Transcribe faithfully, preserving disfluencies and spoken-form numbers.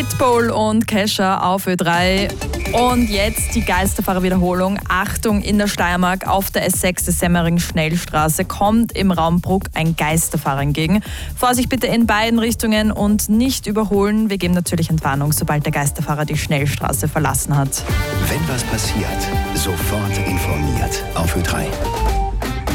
Pitbull und Kesha auf Ö drei. Und jetzt die Geisterfahrer-Wiederholung. Achtung, in der Steiermark auf der S sechs der Semmering-Schnellstraße kommt im Raum Bruck ein Geisterfahrer entgegen. Vorsicht bitte in beiden Richtungen und nicht überholen. Wir geben natürlich Entwarnung, sobald der Geisterfahrer die Schnellstraße verlassen hat. Wenn was passiert, sofort informiert auf Ö drei.